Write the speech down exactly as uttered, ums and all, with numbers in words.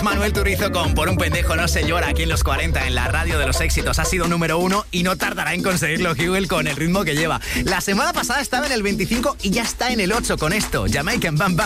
Manuel Turizo con Por un pendejo no se llora aquí en los cuarenta en la radio de los éxitos. Ha sido número uno y no tardará en conseguirlo Hugel con el ritmo que lleva. La semana pasada estaba en el veinticinco y ya está en el ocho con esto. Jamaican Bam Bam.